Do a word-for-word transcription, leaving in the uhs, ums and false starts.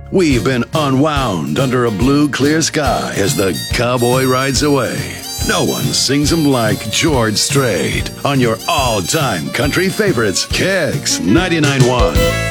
We've been unwound under a blue, clear sky as the cowboy rides away. No one sings them like George Strait on your all-time country favorites, Kicks ninety-nine point one.